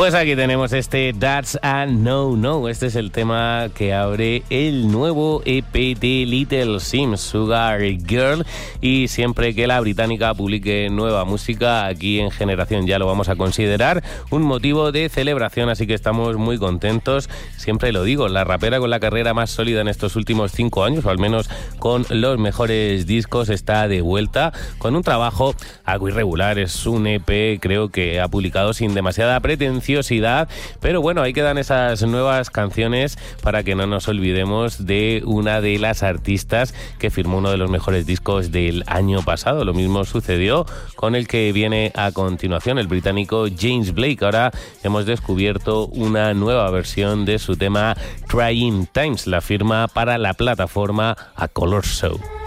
Pues aquí tenemos este That's a No No. Este es el tema que abre el nuevo EP de Little Sims, Sugar Girl. Y siempre que la británica publique nueva música, aquí en Generación ya lo vamos a considerar un motivo de celebración, así que estamos muy contentos. Siempre lo digo, la rapera con la carrera más sólida en estos últimos 5 años, o al menos con los mejores discos, está de vuelta con un trabajo algo irregular. Es un EP, creo que ha publicado sin demasiada pretenciosidad, pero bueno, ahí quedan esas nuevas canciones para que no nos olvidemos de una de las artistas que firmó uno de los mejores discos del año pasado. Lo mismo sucedió con el que viene a continuación, el británico James Blake. Ahora hemos descubierto una nueva versión de su tema Trying Times, la firma para la plataforma A Color Show.